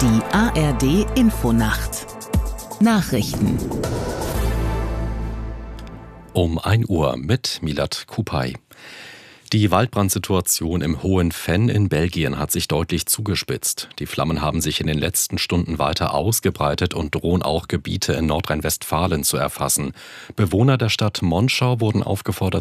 Die ARD Infonacht Nachrichten Um 1 Uhr mit Milad Kupay. Die Waldbrandsituation im Hohen Venn in Belgien hat sich deutlich zugespitzt. Die Flammen haben sich in den letzten Stunden weiter ausgebreitet und drohen auch Gebiete in Nordrhein-Westfalen zu erfassen. Bewohner der Stadt Monschau wurden aufgefordert,